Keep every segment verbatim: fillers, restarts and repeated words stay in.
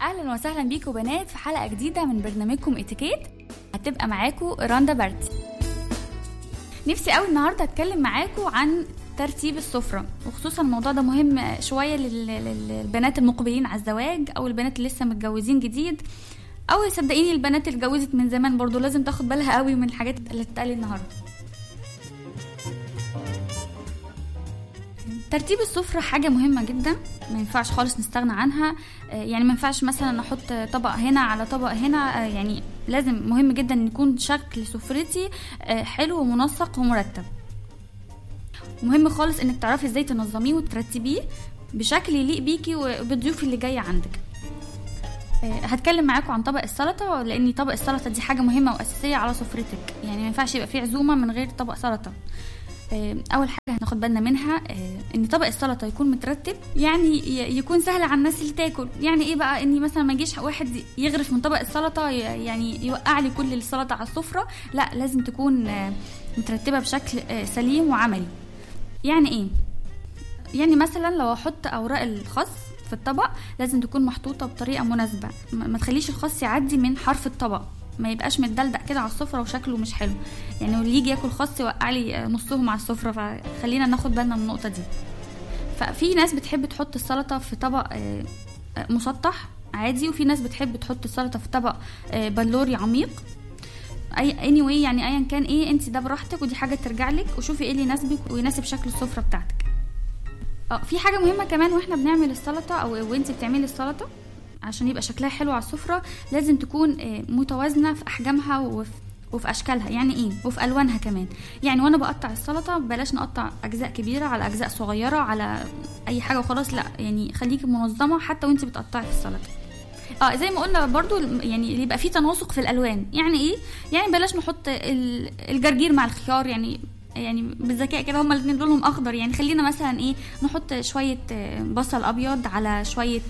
اهلا وسهلا بيكم بنات في حلقه جديده من برنامجكم اتيكيت. هتبقى معاكم رندا بارتي. نفسي قوي النهارده اتكلم معاكم عن ترتيب السفره، وخصوصا الموضوع ده مهم شويه للبنات المقبلين على الزواج او البنات اللي لسه متجوزين جديد، او صدقيني البنات اللي اتجوزت من زمان برضو لازم تاخد بالها قوي من الحاجات اللي اتقال النهارده. ترتيب السفرة حاجة مهمة جدا، ما ينفعش خالص نستغنى عنها. يعني ما ينفعش مثلا نحط طبق هنا على طبق هنا، يعني لازم مهم جدا ان يكون شكل سفرتي حلو ومنسق ومرتب. ومهم خالص انك تعرفي ازاي تنظميه وترتبيه بشكل يليق بيكي وبالضيوف اللي جاية عندك. هتكلم معاكم عن طبق السلطة، لان طبق السلطة دي حاجة مهمة واساسية على سفرتك. يعني ما ينفعش يبقى فيه عزومة من غير طبق سلطة. اول حاجه هناخد بالنا منها ان طبق السلطه يكون مترتب، يعني يكون سهل على الناس اللي تاكل. يعني ايه بقى؟ اني مثلا ما يجيش واحد يغرف من طبق السلطه يعني يوقع لي كل السلطه على السفره، لا، لازم تكون مترتبه بشكل سليم وعملي. يعني ايه؟ يعني مثلا لو احط اوراق الخس في الطبق لازم تكون محطوطه بطريقه مناسبه، ما تخليش الخس يعدي من حرف الطبق، ما يبقاش متدلدق كده على السفره وشكله مش حلو. يعني اللي يجي ياكل خس يوقع لي نصهم على السفره، فخلينا ناخد بالنا من النقطه دي. ففي ناس بتحب تحط السلطه في طبق مسطح عادي، وفي ناس بتحب تحط السلطه في طبق بلوري عميق. اي anyway يعني ايا كان ايه، انت ده براحتك، ودي حاجه ترجع لك، وشوفي ايه اللي يناسبك ويناسب شكل السفره بتاعتك. اه في حاجه مهمه كمان واحنا بنعمل السلطه او وانت بتعملي السلطه عشان يبقى شكلها حلو على السفرة، لازم تكون متوازنة في أحجامها وفي, وفي أشكالها. يعني إيه؟ وفي ألوانها كمان. يعني وأنا بقطع السلطة بلاش نقطع أجزاء كبيرة على أجزاء صغيرة على أي حاجة وخلاص، لا، يعني خليكي منظمة حتى وانت بتقطعي في السلطة. اه زي ما قلنا برضو، يعني يبقى في تناسق في الألوان. يعني إيه؟ يعني بلاش نحط الجرجير مع الخيار، يعني يعني بالذكاء كده هما الاثنين دولهم أخضر. يعني خلينا مثلا إيه، نحط شوية بصل أبيض على شوية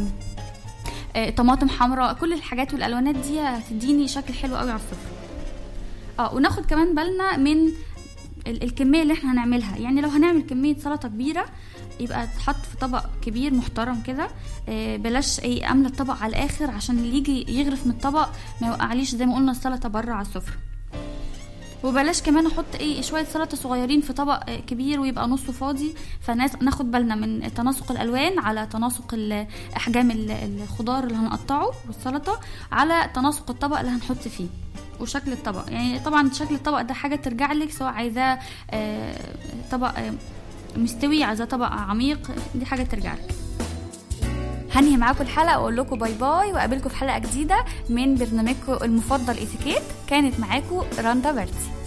طماطم حمراء. كل الحاجات والالوانات دي هتديني شكل حلو قوي على السفره. اه وناخد كمان بالنا من الكميه اللي احنا هنعملها. يعني لو هنعمل كميه سلطه كبيره يبقى تحط في طبق كبير محترم كده، بلاش ايه املى الطبق على الاخر عشان اللي يجي يغرف من الطبق ما يوقعليش زي ما قلنا السلطه بره على السفره. وبلاش كمان احط ايه شويه سلطه صغيرين في طبق كبير ويبقى نصه فاضي. فناخد بالنا من تناسق الالوان على تناسق احجام الخضار اللي هنقطعه والسلطه على تناسق الطبق اللي هنحط فيه وشكل الطبق. يعني طبعا شكل الطبق ده حاجه ترجع لك، سواء عايزاه طبق مستوي عايزاه طبق عميق، دي حاجه ترجع لك. هنهي معاكم الحلقه واقول لكم باي باي، واقابلكم في حلقه جديده من برنامجكم المفضل اتيكيت. كانت معاكم رندا بارتي.